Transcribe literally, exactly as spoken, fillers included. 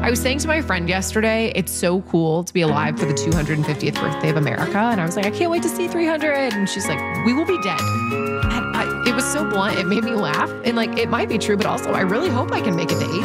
I was saying to my friend yesterday, it's so cool to be alive for the two hundred fiftieth birthday of America. And I was like, I can't wait to see three hundred. And she's like, we will be dead. And I, it was so blunt. It made me laugh. And like, it might be true, but also I really hope I can make it to eighty.